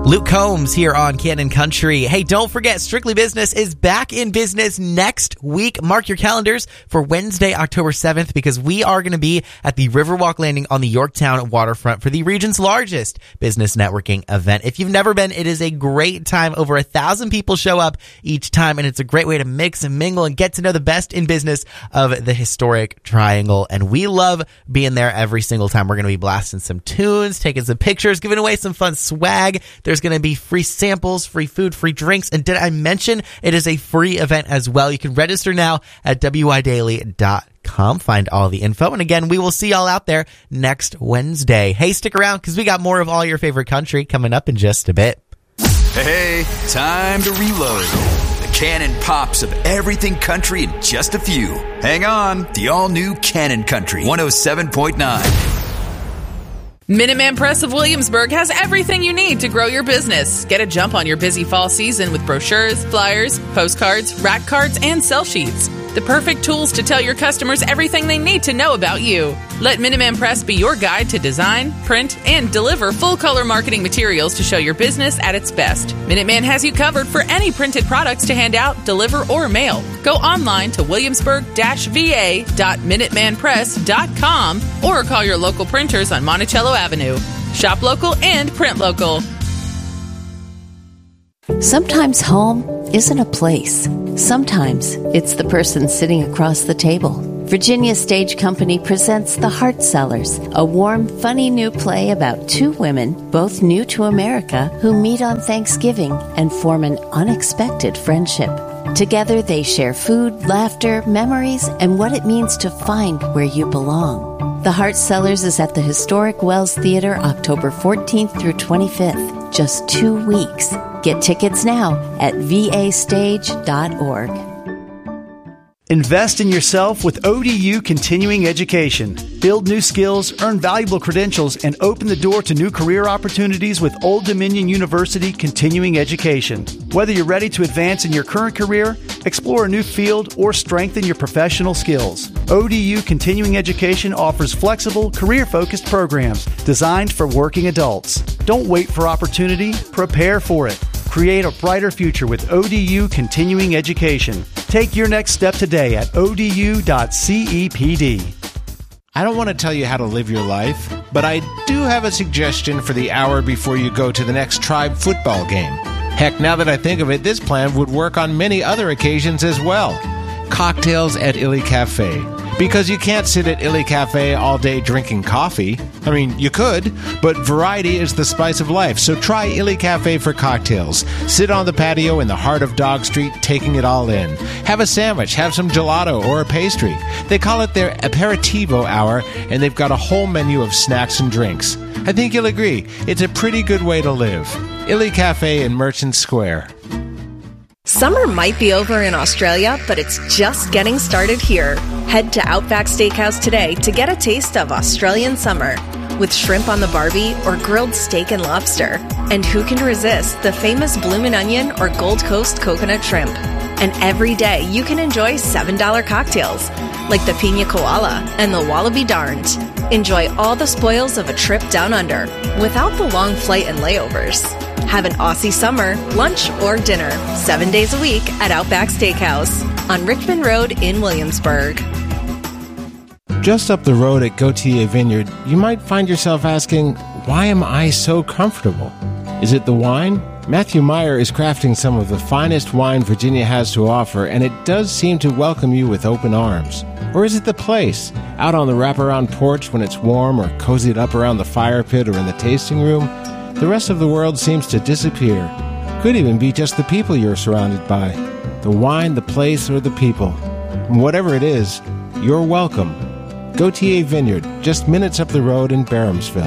Luke Combs here on Cannon Country. Hey, don't forget, Strictly Business is back in business next week. Mark your calendars for Wednesday, October 7th, because we are going to be at the Riverwalk Landing on the Yorktown waterfront for the region's largest business networking event. If you've never been, it is a great time. Over 1,000 people show up each time, and it's a great way to mix and mingle and get to know the best in business of the historic Triangle. And we love being there every single time. We're going to be blasting some tunes, taking some pictures, giving away some fun swag. There's going to be free samples, free food, free drinks. And did I mention it is a free event as well? You can register now at widaily.com. Find all the info. And again, we will see y'all out there next Wednesday. Hey, stick around because we got more of all your favorite country coming up in just a bit. Hey, time to reload. The Cannon pops of everything country in just a few. Hang on, the all-new Cannon Country 107.9. Minuteman Press of Williamsburg has everything you need to grow your business. Get a jump on your busy fall season with brochures, flyers, postcards, rack cards, and sell sheets. The perfect tools to tell your customers everything they need to know about you. Let Minuteman Press be your guide to design, print, and deliver full-color marketing materials to show your business at its best. Minuteman has you covered for any printed products to hand out, deliver, or mail. Go online to williamsburg-va.minutemanpress.com or call your local printers on Monticello Avenue. Shop local and print local. Sometimes home isn't a place. Sometimes it's the person sitting across the table. Virginia Stage Company presents The Heart Sellers, a warm, funny new play about two women, both new to America, who meet on Thanksgiving and form an unexpected friendship. Together they share food, laughter, memories, and what it means to find where you belong. The Heart Sellers is at the historic Wells Theater October 14th through 25th, just 2 weeks. Get tickets now at vastage.org. Invest in yourself with ODU Continuing Education. Build new skills, earn valuable credentials, and open the door to new career opportunities with Old Dominion University Continuing Education. Whether you're ready to advance in your current career, explore a new field, or strengthen your professional skills, ODU Continuing Education offers flexible, career-focused programs designed for working adults. Don't wait for opportunity, prepare for it. Create a brighter future with ODU Continuing Education. Take your next step today at odu.cepd. I don't want to tell you how to live your life, but I do have a suggestion for the hour before you go to the next Tribe football game. Heck, now that I think of it, this plan would work on many other occasions as well. Cocktails at Illy Cafe. Because you can't sit at Illy Cafe all day drinking coffee. I mean, you could, but variety is the spice of life, so try Illy Cafe for cocktails. Sit on the patio in the heart of Dog Street, taking it all in. Have a sandwich, have some gelato or a pastry. They call it their aperitivo hour, and they've got a whole menu of snacks and drinks. I think you'll agree, it's a pretty good way to live. Illy Cafe in Merchant Square. Summer might be over in Australia, but it's just getting started here. Head to Outback Steakhouse today to get a taste of Australian summer with shrimp on the barbie or grilled steak and lobster. And who can resist the famous bloomin' onion or Gold Coast coconut shrimp? And every day you can enjoy $7 cocktails like the Pina Koala and the Wallaby Darned. Enjoy all the spoils of a trip down under without the long flight and layovers. Have an Aussie summer, lunch, or dinner 7 days a week at Outback Steakhouse on Richmond Road in Williamsburg. Just up the road at Gautier Vineyard, you might find yourself asking, why am I so comfortable? Is it the wine? Matthew Meyer is crafting some of the finest wine Virginia has to offer, and it does seem to welcome you with open arms. Or is it the place? Out on the wraparound porch when it's warm, or cozied up around the fire pit or in the tasting room? The rest of the world seems to disappear. Could even be just the people you're surrounded by. The wine, the place, or the people. And whatever it is, you're welcome. Gautier Vineyard, just minutes up the road in Barhamsville.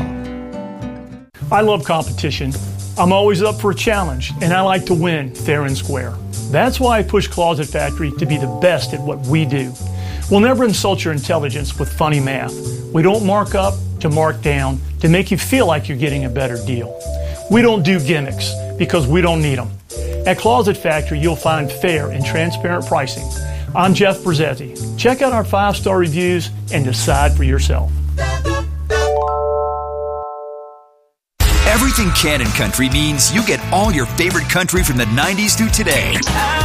I love competition. I'm always up for a challenge, and I like to win fair and square. That's why I push Closet Factory to be the best at what we do. We'll never insult your intelligence with funny math. We don't mark up to mark down to make you feel like you're getting a better deal. We don't do gimmicks because we don't need them. At Closet Factory, you'll find fair and transparent pricing. I'm Jeff Brzezzi. Check out our 5-star reviews and decide for yourself. Everything Cannon Country means you get all your favorite country from the 90s through today.